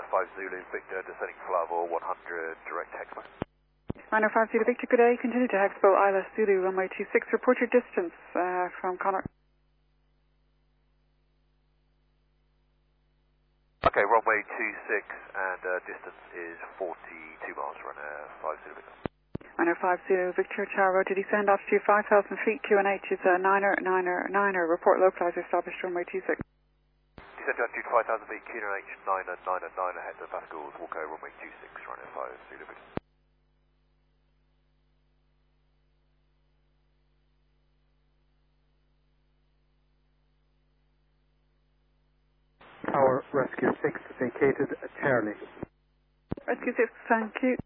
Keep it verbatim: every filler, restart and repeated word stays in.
five Zulu, Victor, descending Flight one hundred, direct Hexpo. Niner five Zulu, Victor, good day. Continue to Hexpo, Isla Zulu, runway two six. Report your distance uh, from Connacht. Okay, runway two six, and uh, distance is forty-two miles, runner five Zulu, Victor. Niner five Zulu, Victor, Charo, to descend altitude five thousand feet, Q N H is uh, Niner, Niner, Niner. Report localizer established, runway two six. Descend altitude five thousand feet, Q N H Niner, Niner, Niner, Hector Pascals, Walko, runway two six, runner five Zulu, Victor. Tower Rescue six vacated Charlie. Rescue six, thank you.